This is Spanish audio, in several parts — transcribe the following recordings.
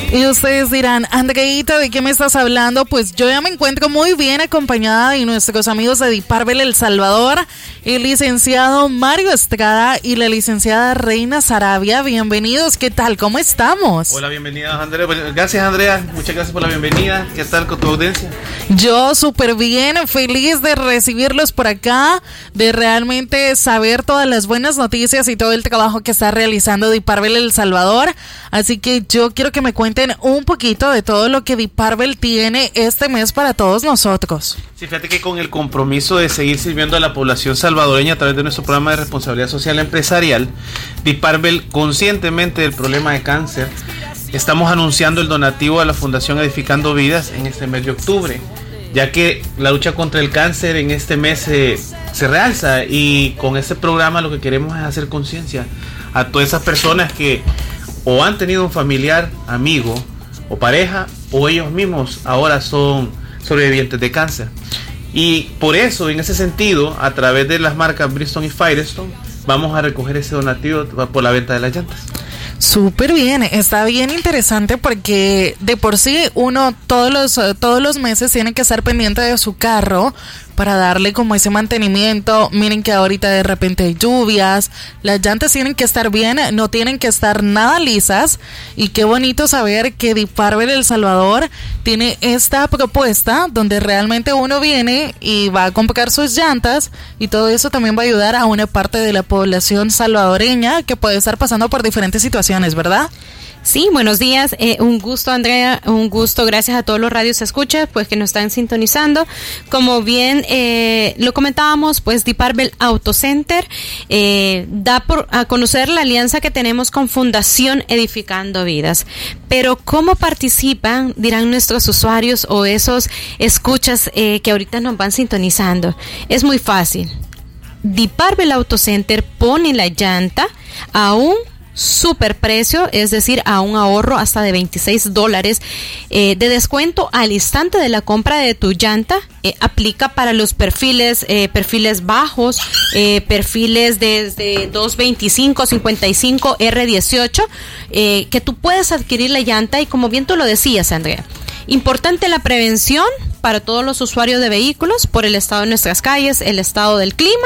Y ustedes dirán, Andreita, ¿de qué me estás hablando? Pues yo ya me encuentro muy bien acompañada de nuestros amigos de Diparbel El Salvador, el licenciado Mario Estrada y la licenciada Reina Sarabia. Bienvenidos, ¿qué tal? ¿Cómo estamos? Hola, bienvenidos, Andrea. Gracias, Andrea. Muchas gracias por la bienvenida. ¿Qué tal con tu audiencia? Yo súper bien, feliz de recibirlos por acá, de realmente saber todas las buenas noticias y todo el trabajo que está realizando Diparbel El Salvador. Así que yo quiero que me cuenten un poquito de todo lo que Diparbel tiene este mes para todos nosotros. Sí, fíjate que con el compromiso de seguir sirviendo a la población salvadoreña a través de nuestro programa de responsabilidad social empresarial, Diparbel, conscientemente del problema de cáncer, estamos anunciando el donativo a la Fundación Edificando Vidas en este mes de octubre, ya que la lucha contra el cáncer en este mes se realza, y con este programa lo que queremos es hacer conciencia a todas esas personas que o han tenido un familiar, amigo o pareja, o ellos mismos ahora son sobrevivientes de cáncer. Y por eso, en ese sentido, a través de las marcas Bridgestone y Firestone, vamos a recoger ese donativo por la venta de las llantas. Súper bien, está bien interesante porque de por sí uno todos los meses tiene que estar pendiente de su carro para darle como ese mantenimiento. Miren que ahorita de repente hay lluvias, las llantas tienen que estar bien, no tienen que estar nada lisas, y qué bonito saber que Diparbel El Salvador tiene esta propuesta donde realmente uno viene y va a comprar sus llantas, y todo eso también va a ayudar a una parte de la población salvadoreña que puede estar pasando por diferentes situaciones, ¿verdad? Sí, buenos días, un gusto, Andrea, un gusto, gracias a todos los radios escuchas pues que nos están sintonizando. Como bien lo comentábamos, pues Diparbel Auto Center da a conocer la alianza que tenemos con Fundación Edificando Vidas. Pero ¿cómo participan? Dirán nuestros usuarios o esos escuchas que ahorita nos van sintonizando. Es muy fácil. Diparbel Auto Center pone la llanta a un superprecio, es decir, a un ahorro hasta de $26 de descuento al instante de la compra de tu llanta. Aplica para los perfiles bajos, perfiles desde 225, 55, R18, que tú puedes adquirir la llanta. Y como bien tú lo decías, Andrea, importante la prevención para todos los usuarios de vehículos por el estado de nuestras calles, el estado del clima.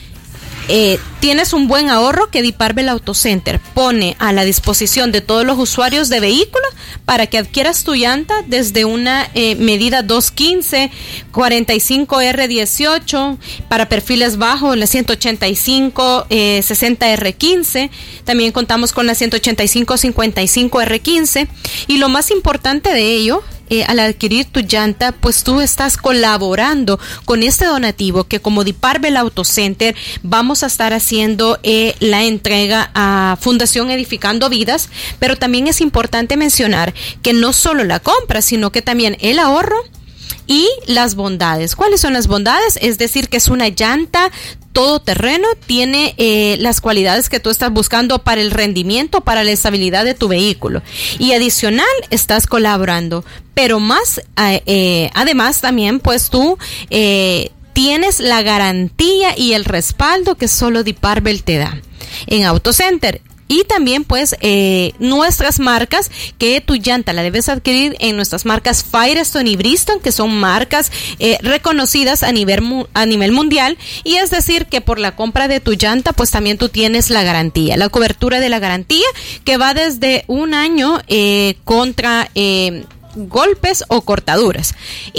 Tienes un buen ahorro que Diparbel Auto Center pone a la disposición de todos los usuarios de vehículos para que adquieras tu llanta desde una medida 215, 45 R18, para perfiles bajos la 185, 60 R15. También contamos con la 185, 55 R15. Y lo más importante de ello, al adquirir tu llanta, pues tú estás colaborando con este donativo que como Diparbel Auto Center vamos a estar haciendo la entrega a Fundación Edificando Vidas. Pero también es importante mencionar que no solo la compra, sino que también el ahorro y las bondades. ¿Cuáles son las bondades? Es decir, que es una llanta todoterreno, tiene las cualidades que tú estás buscando para el rendimiento, para la estabilidad de tu vehículo, y adicional estás colaborando, pero más además también pues tú tienes la garantía y el respaldo que solo Diparbel te da en Auto Center. Y también pues nuestras marcas, que tu llanta la debes adquirir en nuestras marcas Firestone y Bridgestone, que son marcas reconocidas a nivel mundial. Y es decir que por la compra de tu llanta pues también tú tienes la garantía, la cobertura de la garantía, que va desde un año contra golpes o cortaduras,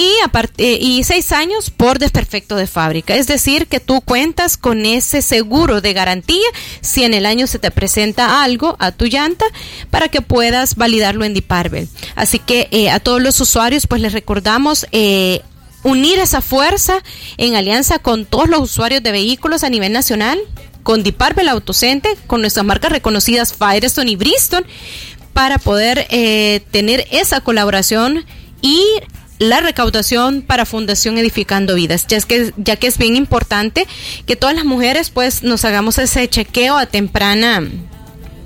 y 6 años por desperfecto de fábrica. Es decir que tú cuentas con ese seguro de garantía si en el año se te presenta algo a tu llanta, para que puedas validarlo en Diparbel. Así que a todos los usuarios pues les recordamos unir esa fuerza en alianza con todos los usuarios de vehículos a nivel nacional, con Diparbel Auto Center, con nuestras marcas reconocidas Firestone y Bridgestone, para poder tener esa colaboración y la recaudación para Fundación Edificando Vidas, ya que es bien importante que todas las mujeres pues nos hagamos ese chequeo a temprana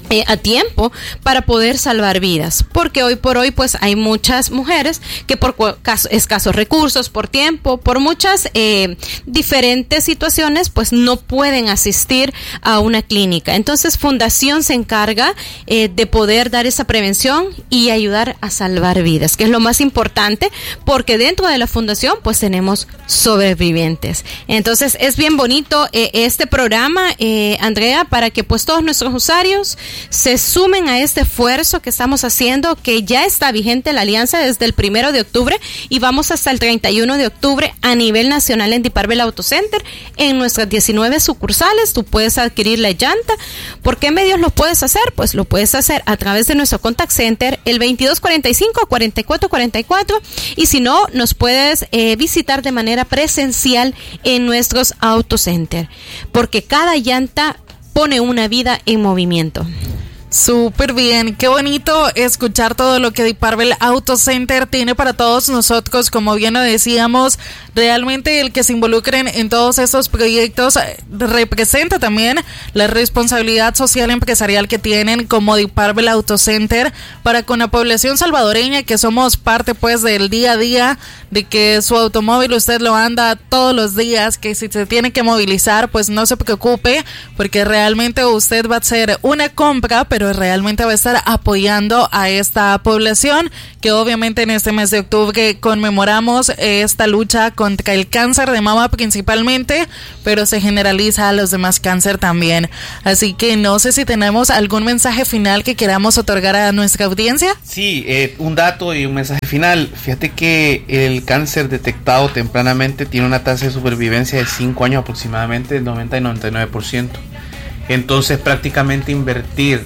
a tiempo para poder salvar vidas, porque hoy por hoy pues hay muchas mujeres que por escasos recursos, por tiempo, por muchas diferentes situaciones pues no pueden asistir a una clínica. Entonces Fundación se encarga de poder dar esa prevención y ayudar a salvar vidas, que es lo más importante, porque dentro de la Fundación pues tenemos sobrevivientes. Entonces es bien bonito este programa, Andrea, para que pues todos nuestros usuarios se sumen a este esfuerzo que estamos haciendo, que ya está vigente la alianza desde el 1 de octubre y vamos hasta el 31 de octubre a nivel nacional en Deep-Arbel Auto Center. En nuestras 19 sucursales tú puedes adquirir la llanta. ¿Por qué medios lo puedes hacer? Pues lo puedes hacer a través de nuestro contact center, el 2245-4444, y si no, nos puedes visitar de manera presencial en nuestros Auto Center, porque cada llanta pone una vida en movimiento. Súper bien, qué bonito escuchar todo lo que Deep-Arbel Auto Center tiene para todos nosotros. Como bien lo decíamos, realmente el que se involucren en todos estos proyectos representa también la responsabilidad social empresarial que tienen como Deep-Arbel Auto Center para con la población salvadoreña, que somos parte pues del día a día, de que su automóvil usted lo anda todos los días, que si se tiene que movilizar pues no se preocupe, porque realmente usted va a hacer una compra, pero realmente va a estar apoyando a esta población, que obviamente en este mes de octubre conmemoramos esta lucha contra el cáncer de mama principalmente, pero se generaliza a los demás cáncer también. Así que no sé si tenemos algún mensaje final que queramos otorgar a nuestra audiencia. Sí, un dato y un mensaje final. Fíjate que el cáncer detectado tempranamente tiene una tasa de supervivencia de 5 años aproximadamente, del 90 y 99%. Entonces prácticamente invertir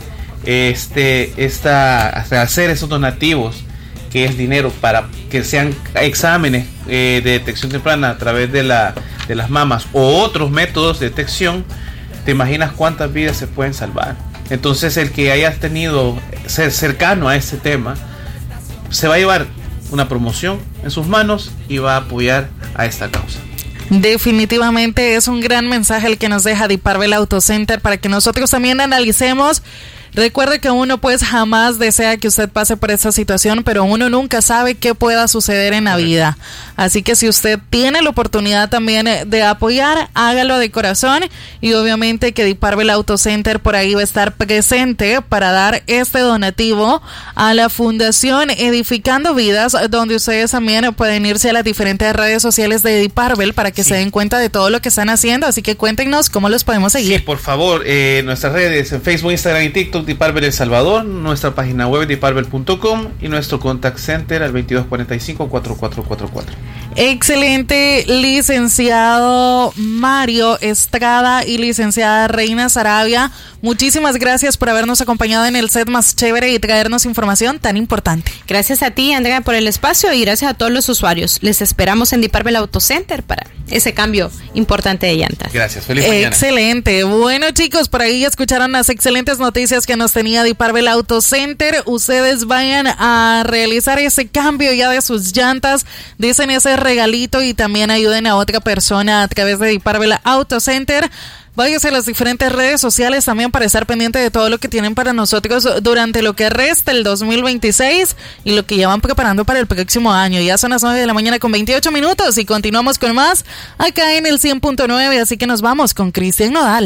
hacer esos donativos, que es dinero para que sean exámenes de detección temprana a través de las mamas o otros métodos de detección, te imaginas cuántas vidas se pueden salvar. Entonces el que hayas tenido ser cercano a este tema se va a llevar una promoción en sus manos y va a apoyar a esta causa. Definitivamente es un gran mensaje el que nos deja Deep-Arbel Auto Center para que nosotros también analicemos. Recuerde que uno pues jamás desea que usted pase por esta situación, pero uno nunca sabe qué pueda suceder en la vida. Así que si usted tiene la oportunidad también de apoyar, hágalo de corazón, y obviamente que Deep-Arbel Auto Center por ahí va a estar presente para dar este donativo a la Fundación Edificando Vidas, donde ustedes también pueden irse a las diferentes redes sociales de Deep-Arbel para que se den cuenta de todo lo que están haciendo. Así que cuéntenos cómo los podemos seguir. Sí, por favor, nuestras redes en Facebook, Instagram y TikTok, Deep-Arbel El Salvador, nuestra página web deeparbel.com y nuestro contact center al 2245-4444. Excelente, licenciado Mario Estrada y licenciada Reina Sarabia, muchísimas gracias por habernos acompañado en el set más chévere y traernos información tan importante. Gracias a ti, Andrea, por el espacio, y gracias a todos los usuarios. Les esperamos en Deep-Arbel Auto Center para ese cambio importante de llantas. Gracias, feliz mañana. Excelente. Bueno, chicos, por ahí escucharon las excelentes noticias que nos tenía Deep-Arbel Auto Center. Ustedes vayan a realizar ese cambio ya de sus llantas, dicen ese regalito, y también ayuden a otra persona a través de Deep-Arbel Auto Center. Váyase a las diferentes redes sociales también para estar pendiente de todo lo que tienen para nosotros durante lo que resta el 2026 y lo que ya van preparando para el próximo año. Ya son las 9 de la mañana con 28 minutos y continuamos con más acá en el 100.9, así que nos vamos con Cristian Nodal.